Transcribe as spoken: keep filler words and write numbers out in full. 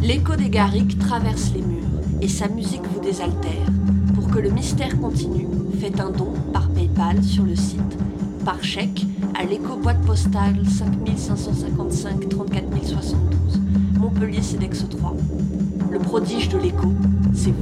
L'écho des Garrigues traverse les murs et sa musique vous désaltère. Pour que le mystère continue, faites un don par PayPal sur le site, par chèque à l'écho boîte postale cinq cinq cent cinquante-cinq trente-quatre mille soixante-douze, Montpellier Cédex trois. Le prodige de l'écho, c'est vous.